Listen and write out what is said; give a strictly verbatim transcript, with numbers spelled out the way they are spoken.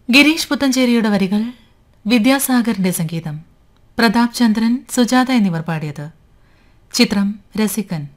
ഗിരീഷ് പുത്തഞ്ചേരിയുടെ വരികൾ, വിദ്യാസാഗറിന്റെ സംഗീതം, പ്രതാപ് ചന്ദ്രൻ, സുജാത എന്നിവർ പാടിയത്. ചിത്രം രസികൻ.